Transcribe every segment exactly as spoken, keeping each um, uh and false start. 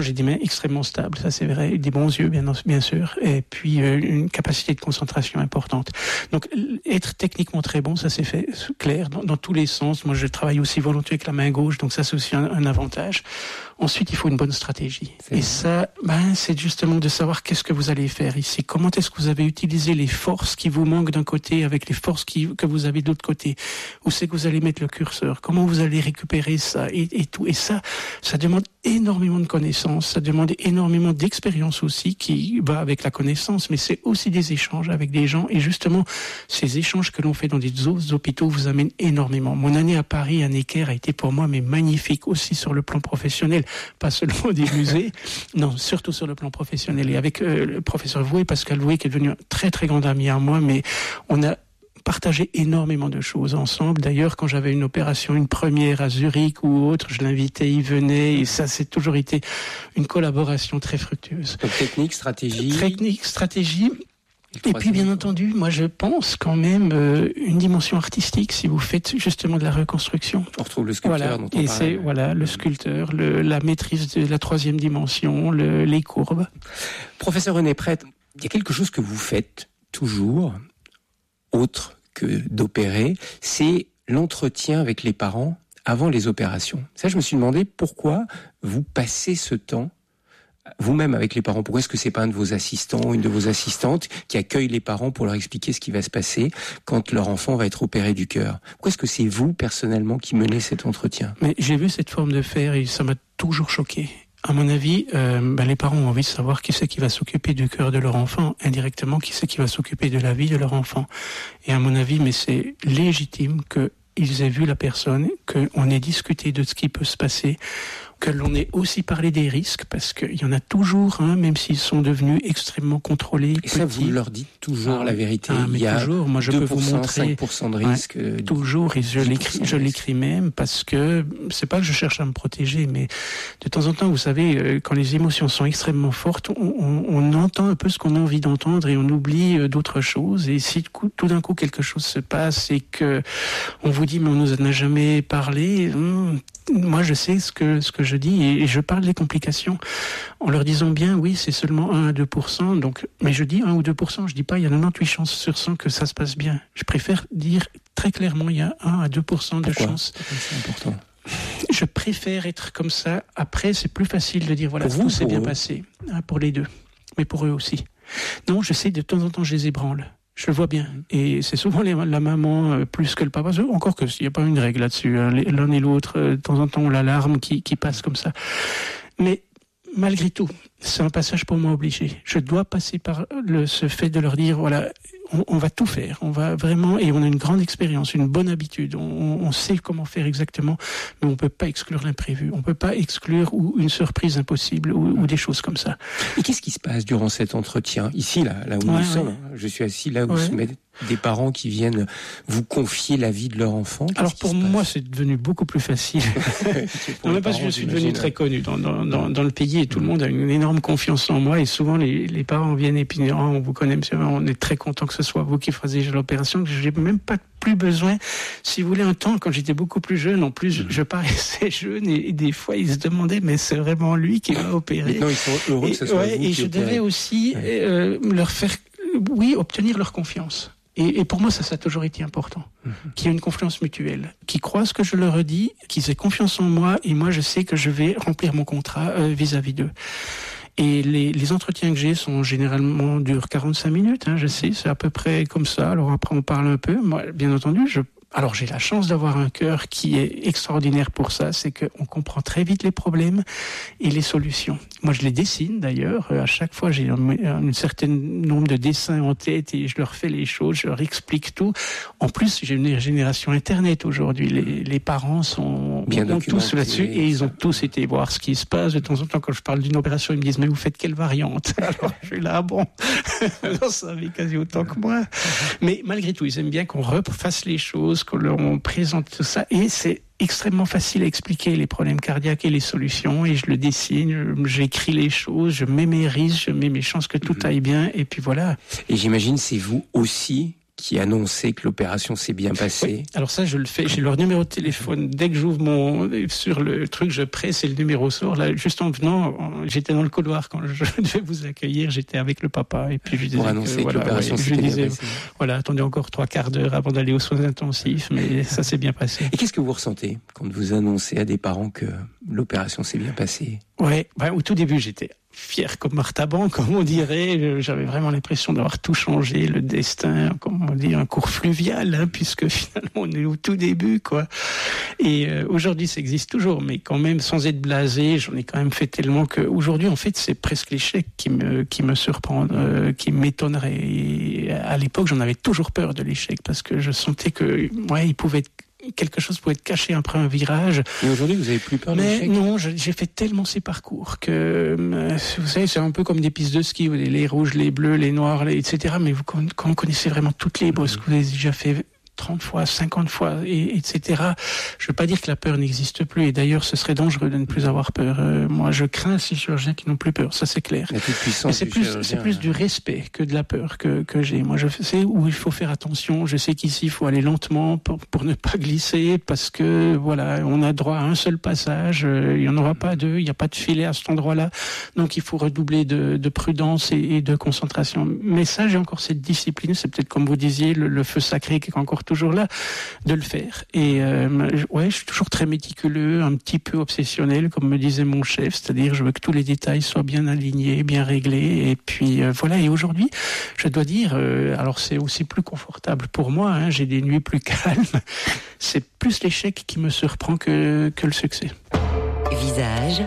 Moi, j'ai des mains extrêmement stables, ça c'est vrai, des bons yeux, bien, bien sûr, et puis euh, une capacité de concentration importante. Donc, être techniquement très bon, ça c'est fait clair, dans, dans tous les sens. Moi, je travaille aussi volontiers avec la main gauche, donc ça c'est aussi un, un avantage. Ensuite, il faut une bonne stratégie. C'est et vrai. ça, ben, c'est justement de savoir qu'est-ce que vous allez faire ici. Comment est-ce que vous avez utilisé les forces qui vous manquent d'un côté avec les forces qui, que vous avez de l'autre côté. Où c'est que vous allez mettre le curseur? Comment vous allez récupérer ça et, et tout. Et ça, ça demande énormément de connaissances. Ça demande énormément d'expérience aussi qui va avec la connaissance. Mais c'est aussi des échanges avec des gens. Et justement, ces échanges que l'on fait dans des autres hôpitaux vous amènent énormément. Mon année à Paris, à Necker, a été pour moi mais magnifique aussi sur le plan professionnel. Pas seulement des musées, non, surtout sur le plan professionnel. Et avec euh, le professeur Voué, Pascal Voué, qui est devenu un très très grand ami à moi, mais on a partagé énormément de choses ensemble. D'ailleurs, quand j'avais une opération, une première à Zurich ou autre, je l'invitais, il venait, et ça, c'est toujours été une collaboration très fructueuse. Donc, technique, stratégie. Technique, stratégie. Et puis, bien entendu, moi, je pense quand même euh, une dimension artistique si vous faites justement de la reconstruction. On retrouve le sculpteur voilà. dont on Et parlait. c'est voilà le sculpteur, le, la maîtrise de la troisième dimension, le, les courbes. Professeur René Prêtre, il y a quelque chose que vous faites toujours, autre que d'opérer, c'est l'entretien avec les parents avant les opérations. Ça, je me suis demandé pourquoi vous passez ce temps vous-même avec les parents. Pourquoi est-ce que c'est pas un de vos assistants ou une de vos assistantes qui accueille les parents pour leur expliquer ce qui va se passer quand leur enfant va être opéré du cœur? Pourquoi est-ce que c'est vous, personnellement, qui menez cet entretien? Mais j'ai vu cette forme de faire et ça m'a toujours choqué. À mon avis, euh, ben les parents ont envie de savoir qui c'est qui va s'occuper du cœur de leur enfant, indirectement qui c'est qui va s'occuper de la vie de leur enfant. Et à mon avis, mais c'est légitime qu'ils aient vu la personne, qu'on ait discuté de ce qui peut se passer, que l'on ait aussi parlé des risques, parce qu'il y en a toujours, hein, même s'ils sont devenus extrêmement contrôlés. Et petits. ça, vous leur dites toujours ah, la vérité. Ah, mais il y a toujours. Moi, je deux peux pour cent, vous montrer cinq pour cent de risque. Ouais, euh, toujours, et je l'écris, je l'écris même parce que c'est pas que je cherche à me protéger, mais de temps en temps, vous savez, quand les émotions sont extrêmement fortes, on, on, on entend un peu ce qu'on a envie d'entendre et on oublie d'autres choses. Et si tout d'un coup quelque chose se passe et que on vous dit mais on nous en a jamais parlé. Hum, Moi, je sais ce que ce que je dis et je parle des complications en leur disant bien, oui, c'est seulement un à deux pour cent. Donc, mais je dis un ou deux pour cent. Je dis pas il y a quatre-vingt-dix-huit chances sur cent que ça se passe bien. Je préfère dire très clairement il y a un à deux pour cent de Pourquoi chances. C'est important. Je préfère être comme ça. Après, c'est plus facile de dire voilà, pour vous, tout s'est bien eux. passé, hein, pour les deux, mais pour eux aussi. Non, je sais de temps en temps je les ébranle. Je le vois bien. Et c'est souvent les, la maman euh, plus que le papa. Encore que s'il n'y a pas une règle là-dessus. Hein. L'un et l'autre, euh, de temps en temps, on a l'alarme qui, qui passe comme ça. Mais malgré tout, c'est un passage pour moi obligé. Je dois passer par le, ce fait de leur dire, voilà, on, on va tout faire. On va vraiment, et on a une grande expérience, une bonne habitude. On, on sait comment faire exactement, mais on ne peut pas exclure l'imprévu. On ne peut pas exclure ou une surprise impossible ou, ou des choses comme ça. Et qu'est-ce qui se passe durant cet entretien? Ici, là, là où ouais, nous sommes, ouais. je suis assis là où ouais. se mettent des parents qui viennent vous confier la vie de leur enfant. Qu'est-ce Alors pour moi, c'est devenu beaucoup plus facile. Non, mais parce que je suis devenu très connu dans, dans, dans, dans le pays et tout le monde a une énorme confiance en moi et souvent les, les parents viennent et puis oh, on vous connaît monsieur, on est très content que ce soit vous qui fassiez l'opération, que j'ai même pas plus besoin. Si vous voulez un temps, quand j'étais beaucoup plus jeune, en plus, je, je paraissais jeune et, et des fois ils se demandaient mais c'est vraiment lui qui va opérer. Maintenant ils sont heureux et, que ce soit ouais, vous et qui je opérez. devais aussi ouais. euh, leur faire, oui, obtenir leur confiance. Et, et pour moi, ça, ça a toujours été important. Mmh. Qu'il y ait une confiance mutuelle. Qu'ils croient ce que je leur dis, qu'ils aient confiance en moi, et moi, je sais que je vais remplir mon contrat euh, vis-à-vis d'eux. Et les, les entretiens que j'ai sont généralement durent quarante-cinq minutes, hein, je sais, c'est à peu près comme ça. Alors après, on parle un peu. Moi, bien entendu, je... Alors j'ai la chance d'avoir un cœur qui est extraordinaire pour ça, c'est qu'on comprend très vite les problèmes et les solutions. Moi je les dessine d'ailleurs, à chaque fois j'ai un, un certain nombre de dessins en tête et je leur fais les choses, je leur explique tout. En plus j'ai une génération internet aujourd'hui, les, les parents sont bien ont tous là-dessus et ils ont tous été voir ce qui se passe. De temps en temps quand je parle d'une opération ils me disent mais vous faites quelle variante? Alors je suis là, bon, vous en savez quasi autant que moi. Mais malgré tout ils aiment bien qu'on refasse les choses, qu'on présente tout ça, et c'est extrêmement facile à expliquer les problèmes cardiaques et les solutions, et je le dessine, j'écris les choses, je mets mes risques, je mets mes chances que tout aille bien, et puis voilà. Et j'imagine c'est vous aussi qui annonçait que l'opération s'est bien passée. Oui. Alors ça, je le fais. J'ai leur numéro de téléphone. Dès que j'ouvre mon sur le truc, je presse et le numéro sort. Là, juste en venant, j'étais dans le couloir quand je devais vous accueillir. J'étais avec le papa et puis je disais pour annoncer que, que voilà, l'opération ouais, s'était bien disais, passée. Voilà, attendez encore trois quarts d'heure avant d'aller aux soins intensifs, mais ça s'est bien passé. Et qu'est-ce que vous ressentez quand vous annoncez à des parents que l'opération s'est bien passée? Ouais, bah, au tout début, j'étais fier comme Martaban, comme on dirait. J'avais vraiment l'impression d'avoir tout changé, le destin, comme on dit, un cours fluvial, hein, puisque finalement on est au tout début, quoi. Et euh, aujourd'hui, ça existe toujours, mais quand même, sans être blasé, j'en ai quand même fait tellement que aujourd'hui, en fait, c'est presque l'échec qui me qui me surprend, euh, qui m'étonnerait. Et à l'époque, j'en avais toujours peur de l'échec parce que je sentais que, ouais, il pouvait être quelque chose pouvait être caché après un virage. Et aujourd'hui, vous avez plus peur de l'échec ? Mais non, je, j'ai fait tellement ces parcours que, euh, vous savez, c'est un peu comme des pistes de ski, où les, les rouges, les bleus, les noirs, les, et cetera. Mais vous, quand, quand vous connaissez vraiment toutes les bosses, mmh. que vous avez déjà fait trente fois, cinquante fois, et, etc. Je veux pas dire que la peur n'existe plus. Et d'ailleurs, ce serait dangereux de ne plus avoir peur. Euh, moi, je crains ces chirurgiens qui n'ont plus peur. Ça, c'est clair. La toute puissance c'est du plus, chirurgien, c'est plus du respect que de la peur que, que j'ai. Moi, je sais où il faut faire attention. Je sais qu'ici, il faut aller lentement pour, pour ne pas glisser parce que, voilà, on a droit à un seul passage. Euh, il n'y en aura pas deux. Il n'y a pas de filet à cet endroit-là. Donc, il faut redoubler de, de prudence et, et de concentration. Mais ça, j'ai encore cette discipline. C'est peut-être comme vous disiez, le, le feu sacré qui est encore toujours là, de le faire. Et euh, ouais, je suis toujours très méticuleux, un petit peu obsessionnel, comme me disait mon chef, c'est-à-dire je veux que tous les détails soient bien alignés, bien réglés. Et puis euh, voilà. Et aujourd'hui, je dois dire, euh, alors c'est aussi plus confortable pour moi. Hein, j'ai des nuits plus calmes. C'est plus l'échec qui me surprend que que le succès. Visage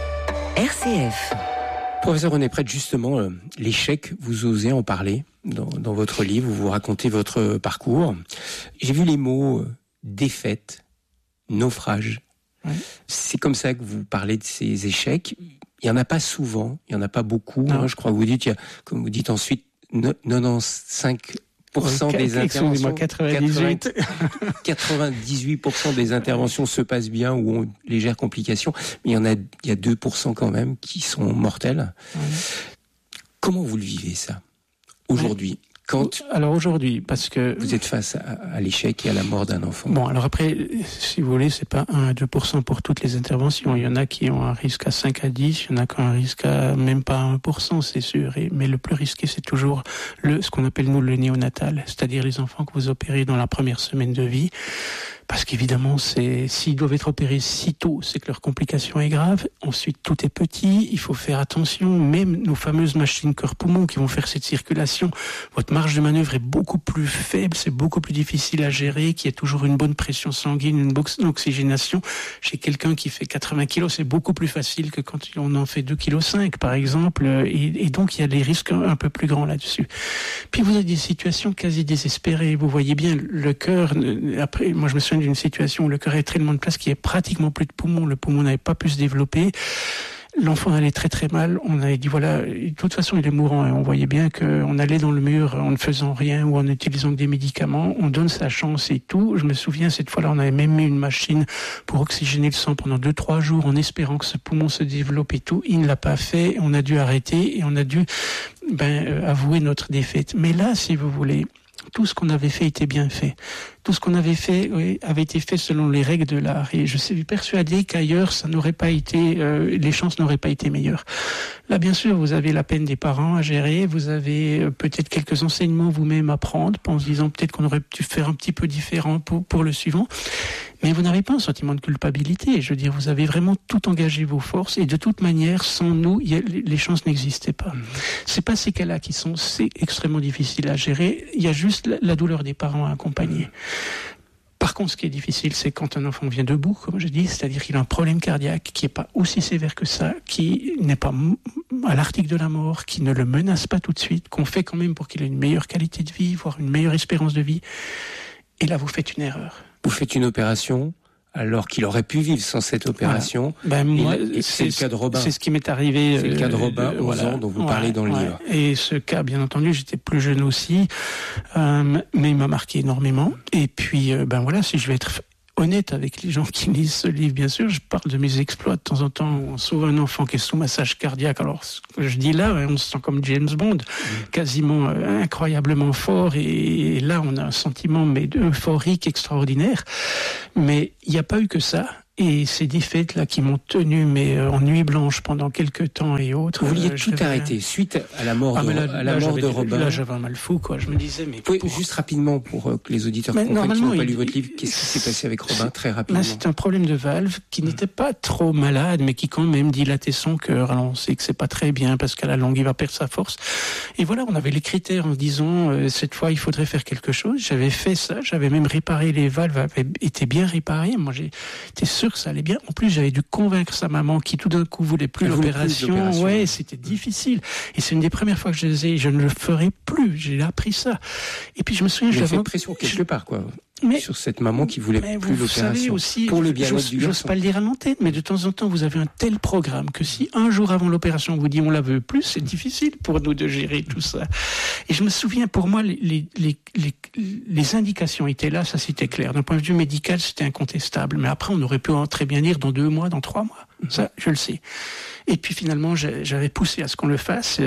R C F. Professeur René Prêtre, justement, euh, l'échec, vous osez en parler dans, dans votre livre, vous vous racontez votre parcours. J'ai vu les mots euh, défaite, naufrage. Ouais. C'est comme ça que vous parlez de ces échecs. Il n'y en a pas souvent, il n'y en a pas beaucoup. Hein, je crois que vous dites, il y a, comme vous dites ensuite, quatre-vingt-quinze pour cent des interventions, quatre-vingt-dix-huit quatre-vingt-dix-huit pour cent des interventions se passent bien ou ont légères complications, mais il y en a, il y a deux pour cent quand même qui sont mortels. Ouais. Comment vous le vivez ça aujourd'hui? Ouais. Quand alors aujourd'hui, parce que vous êtes face à, à l'échec et à la mort d'un enfant. Bon, alors après, si vous voulez, c'est pas un à deux pour cent pour toutes les interventions. Il y en a qui ont un risque à cinq à dix, il y en a qui ont un risque à même pas un pour cent, c'est sûr. Et, mais le plus risqué, c'est toujours le, ce qu'on appelle nous le néonatal, c'est-à-dire les enfants que vous opérez dans la première semaine de vie. Parce qu'évidemment, c'est, s'ils doivent être opérés si tôt, c'est que leur complication est grave. Ensuite, tout est petit, il faut faire attention. Même nos fameuses machines cœur-poumon qui vont faire cette circulation, votre marge de manœuvre est beaucoup plus faible, c'est beaucoup plus difficile à gérer, qu'il y ait toujours une bonne pression sanguine, une bonne oxygénation. Chez quelqu'un qui fait quatre-vingts kilos, c'est beaucoup plus facile que quand on en fait deux virgule cinq kilos, par exemple. Et, et donc, il y a des risques un peu plus grands là-dessus. Puis, vous avez des situations quasi désespérées. Vous voyez bien, le cœur, après, moi, je me souviens d'une situation où le cœur avait tellement de place qu'il n'y avait pratiquement plus de poumons. Le poumon n'avait pas pu se développer. L'enfant allait très très mal. On avait dit voilà, de toute façon il est mourant. Et on voyait bien qu'on allait dans le mur en ne faisant rien ou en utilisant que des médicaments. On donne sa chance et tout. Je me souviens cette fois-là, on avait même mis une machine pour oxygéner le sang pendant deux trois jours en espérant que ce poumon se développe et tout. Il ne l'a pas fait. On a dû arrêter et on a dû ben, euh, avouer notre défaite. Mais là, si vous voulez, tout ce qu'on avait fait était bien fait. Tout ce qu'on avait fait oui, avait été fait selon les règles de l'art. Et je suis persuadé qu'ailleurs, ça n'aurait pas été, euh, les chances n'auraient pas été meilleures. Là, bien sûr, vous avez la peine des parents à gérer. Vous avez euh, peut-être quelques enseignements vous-même à prendre, en se disant peut-être qu'on aurait pu faire un petit peu différent pour, pour le suivant. Mais vous n'avez pas un sentiment de culpabilité. Je veux dire, vous avez vraiment tout engagé vos forces. Et de toute manière, sans nous, y a, les chances n'existaient pas. Mmh. C'est pas ces cas-là qui sont c'est extrêmement difficiles à gérer. Il y a juste la, la douleur des parents à accompagner. Par contre, ce qui est difficile, c'est quand un enfant vient debout, comme je dis, c'est-à-dire qu'il a un problème cardiaque qui n'est pas aussi sévère que ça, qui n'est pas à l'article de la mort, qui ne le menace pas tout de suite, qu'on fait quand même pour qu'il ait une meilleure qualité de vie, voire une meilleure espérance de vie. Et là, vous faites une erreur. Vous faites une opération alors qu'il aurait pu vivre sans cette opération. Voilà. Ben moi, et c'est, c'est le cas de Robin. C'est ce qui m'est arrivé. C'est le cas de Robin, euh, onze voilà. ans, dont vous ouais, parlez dans le ouais. livre. Et ce cas, bien entendu, j'étais plus jeune aussi, euh, mais il m'a marqué énormément. Et puis, euh, ben voilà, si je vais être honnête avec les gens qui lisent ce livre, bien sûr. Je parle de mes exploits de temps en temps. Où on sauve un enfant qui est sous massage cardiaque. Alors, ce que je dis là, on se sent comme James Bond, mmh. quasiment euh, incroyablement fort. Et, et là, on a un sentiment mais euphorique extraordinaire. Mais il n'y a pas eu que ça. Et ces défaites-là qui m'ont tenu mais euh, en nuit blanche pendant quelques temps et autres. Vous vouliez euh, tout arrêter suite à la mort ah, de, là, à la là, mort de Robin. Là, j'avais un mal fou, quoi. Je me disais, mais oui, pour... juste rapidement pour euh, que les auditeurs mais comprennent qui n'ont pas il, lu votre livre, qu'est-ce qui s'est passé avec Robin très rapidement? Là, c'est un problème de valve qui n'était pas trop malade, mais qui quand même dilatait son cœur. Alors, on sait que c'est pas très bien parce qu'à la longue, il va perdre sa force. Et voilà, on avait les critères en disant, euh, cette fois, il faudrait faire quelque chose. J'avais fait ça, j'avais même réparé les valves, avaient été bien réparées. Moi, j'étais sûr que ça allait bien. En plus, j'avais dû convaincre sa maman qui tout d'un coup voulait plus Elle l'opération. Voulait plus ouais, c'était difficile. Et c'est une des premières fois que je disais, je ne le ferai plus. J'ai appris ça. Et puis je me souviens, j'avais j'avais fait pression quelque je... part, quoi. Mais, sur cette maman qui voulait mais plus vous l'opération. Savez aussi, pour le bien-être du garçon. J'ose pas le dire à l'antenne, mais de temps en temps, vous avez un tel programme que si un jour avant l'opération, on vous dit on la veut plus, c'est difficile pour nous de gérer tout ça. Et je me souviens, pour moi, les, les, les, les, les indications étaient là, ça c'était clair. D'un point de vue médical, c'était incontestable. Mais après, on aurait pu très bien dire dans deux mois, dans trois mois. Ça, je le sais. Et puis finalement, j'avais poussé à ce qu'on le fasse.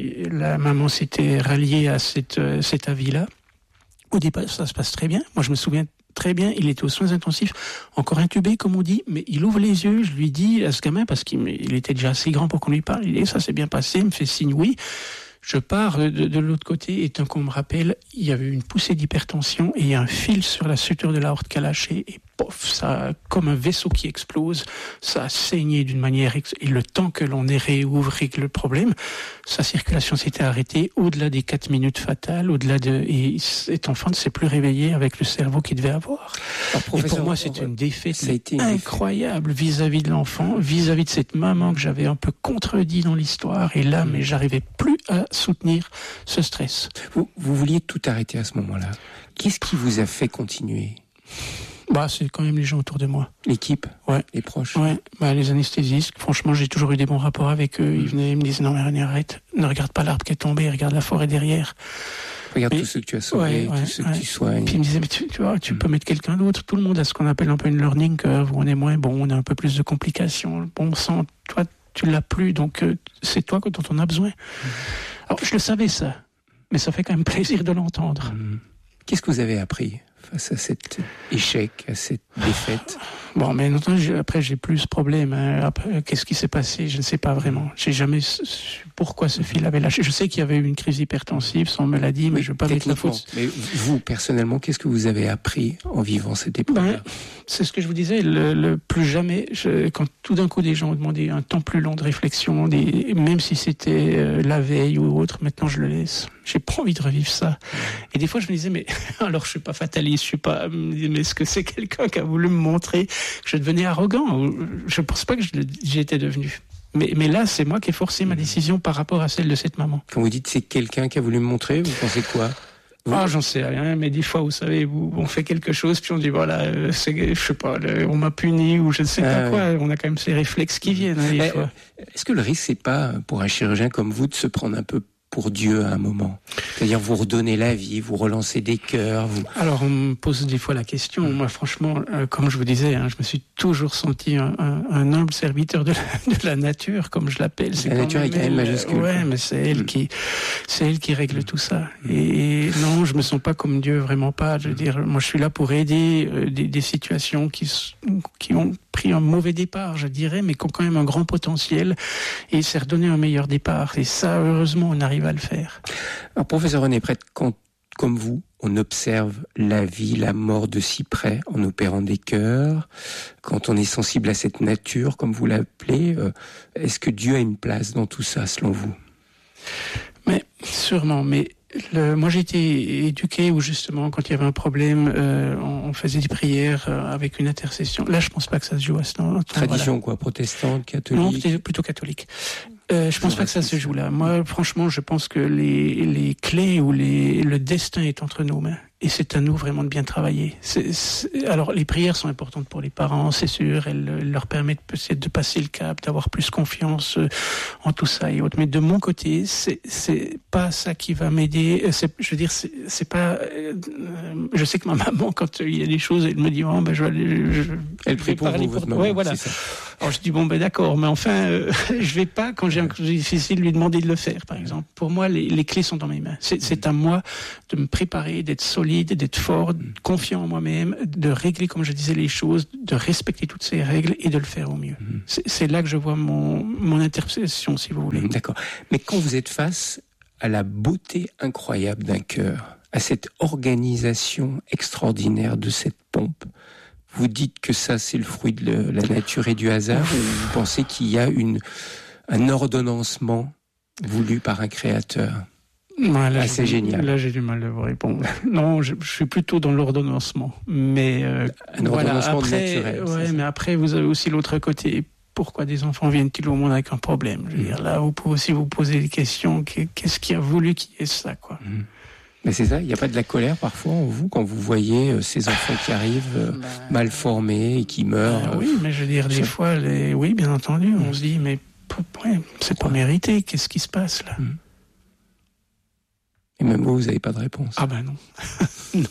La maman s'était ralliée à cette, cet avis-là. Au départ, ça se passe très bien. Moi, je me souviens très bien, il était aux soins intensifs, encore intubé, comme on dit, mais il ouvre les yeux, je lui dis à ce gamin, parce qu'il il était déjà assez grand pour qu'on lui parle, il dit, ça s'est bien passé, il me fait signe oui. Je pars de, de l'autre côté, et tant qu'on me rappelle, il y avait une poussée d'hypertension, et il y a un fil sur la suture de l'aorte qui a lâché, et pof, ça, comme un vaisseau qui explose, ça a saigné d'une manière, ex- et le temps que l'on ait réouvert le problème, sa circulation s'était arrêtée au-delà des quatre minutes fatales, au-delà de, et cet enfant ne s'est plus réveillé avec le cerveau qu'il devait avoir. Alors, et pour moi, c'était une défaite ça a été une incroyable défaite. vis-à-vis de l'enfant, vis-à-vis de cette maman que j'avais un peu contredit dans l'histoire, et là, mmh. mais j'arrivais plus à soutenir ce stress. Vous, vous vouliez tout arrêter à ce moment-là. Qu'est-ce qui vous a fait continuer ? Bah, c'est quand même les gens autour de moi. L'équipe ? Ouais. Les proches ? Ouais. Bah, les anesthésistes. Franchement, j'ai toujours eu des bons rapports avec eux. Ils venaient, ils me disaient, non, mais René, arrête. Ne regarde pas l'arbre qui est tombé, regarde la forêt derrière. Regarde mais, tous ceux que tu as sauvés, ouais, ouais, tous ceux ouais. que tu soignes. Puis ils me disaient, mais tu, tu vois, tu mmh. peux mettre quelqu'un d'autre. Tout le monde a ce qu'on appelle un peu une learning curve, où on est moins bon, on a un peu plus de complications. Bon sang, toi, tu l'as plus, donc euh, c'est toi dont on a besoin. Mmh. Alors, je le savais ça, mais ça fait quand même plaisir de l'entendre. Mmh. Qu'est-ce que vous avez appris face à cet échec, à cette défaite ? Bon, mais après, j'ai plus ce problème. Hein. Après, qu'est-ce qui s'est passé ? Je ne sais pas vraiment. J'ai jamais su pourquoi ce fil avait lâché. Je sais qu'il y avait eu une crise hypertensive, ça on me l'a dit, mais oui, je ne veux pas mettre la faute. Mais vous, personnellement, qu'est-ce que vous avez appris en vivant cette épreuve ? Ben, c'est ce que je vous disais, le, le plus jamais, je, quand tout d'un coup des gens ont demandé un temps plus long de réflexion, des, même si c'était euh, la veille ou autre, maintenant je le laisse. J'ai pas envie de revivre ça. Et des fois je me disais, mais alors je suis pas fataliste, je suis pas, mais est-ce que c'est quelqu'un qui a voulu me montrer que je devenais arrogant ? Je pense pas que je, j'y étais devenu. Mais, mais là, c'est moi qui ai forcé ma décision par rapport à celle de cette maman. Quand vous dites c'est quelqu'un qui a voulu me montrer, vous pensez quoi ? Vous... Ah, j'en sais rien, mais des fois, vous savez, vous, on fait quelque chose, puis on dit, voilà, euh, c'est, je sais pas, le, on m'a puni, ou je ne sais ah, pas quoi. Oui. On a quand même ces réflexes qui viennent, hein, des mais, fois. Est-ce que le risque, c'est pas, pour un chirurgien comme vous, de se prendre un peu pour Dieu à un moment ? C'est-à-dire, vous redonnez la vie, vous relancez des cœurs. Vous... Alors, on me pose des fois la question. Moi, franchement, euh, comme je vous disais, hein, je me suis toujours senti un, un, un humble serviteur de la, de la nature, comme je l'appelle. C'est la nature est quand même majuscule. Ouais, mais c'est elle mmh. qui, c'est elle qui règle mmh. tout ça. Et, et non, je me sens pas comme Dieu, vraiment pas. Je veux dire, moi, je suis là pour aider euh, des, des situations qui, qui ont pris un mauvais départ, je dirais, mais qui ont quand même un grand potentiel, et c'est redonner un meilleur départ. Et ça, heureusement, on arrive à le faire. Alors, professeur René Prêtre, quand, comme vous, on observe la vie, la mort de si près en opérant des cœurs, quand on est sensible à cette nature, comme vous l'appelez, euh, est-ce que Dieu a une place dans tout ça, selon vous ? Mais sûrement, mais Le, moi j'ai été éduqué où justement quand il y avait un problème euh, on, on faisait des prières euh, avec une intercession. Là je pense pas que ça se joue à ce moment. Tradition voilà. Quoi, protestante, catholique ? Non, plutôt catholique. Euh, je pense pas que ça se joue là. Moi franchement je pense que les, les clés ou les, le destin est entre nos mains. Et c'est à nous vraiment de bien travailler. C'est, c'est... Alors, les prières sont importantes pour les parents, c'est sûr. Elles, elles leur permettent peut-être de passer le cap, d'avoir plus confiance en tout ça et autres. Mais de mon côté, c'est, c'est pas ça qui va m'aider. C'est, je veux dire, c'est, c'est pas... Euh, je sais que ma maman, quand il y a des choses, elle me dit, oh, ben, je vais aller... Je, elle prie pour vous, votre maman. Ouais, voilà. C'est ça. Alors, je dis, bon, ben, d'accord. Mais enfin, euh, je vais pas, quand j'ai un coup difficile, lui demander de le faire, par exemple. Pour moi, les, les clés sont dans mes mains. C'est, c'est à moi de me préparer, d'être solide, d'être fort, confiant en moi-même, de régler, comme je disais, les choses, de respecter toutes ces règles et de le faire au mieux. Mmh. C'est, c'est là que je vois mon, mon interprétation, si vous voulez. Mmh, d'accord. Mais quand vous êtes face à la beauté incroyable d'un cœur, à cette organisation extraordinaire de cette pompe, vous dites que ça, c'est le fruit de la nature et du hasard, ou vous pensez qu'il y a une, un ordonnancement voulu par un créateur? Ouais, là, ah, c'est génial. Là, j'ai du mal à vous répondre. Non, je, je suis plutôt dans l'ordonnancement. Mais euh, un voilà, ordonnancement après, naturel. Ouais, mais après, vous avez aussi l'autre côté. Pourquoi des enfants viennent-ils au monde avec un problème? Je veux mmh. dire, là, vous pouvez aussi vous poser des questions. Qu'est-ce qui a voulu qu'il y ait ça, quoi? mmh. Mais c'est ça, il n'y a pas de la colère parfois en vous quand vous voyez ces enfants qui arrivent euh, bah, mal formés et qui meurent? Bah, oui, mais je veux dire, des fois, les... oui, bien entendu, mmh. on se dit, mais ouais, c'est pas mérité. Qu'est-ce qui se passe là? mmh. Et même vous, vous n'avez pas de réponse. Ah ben non.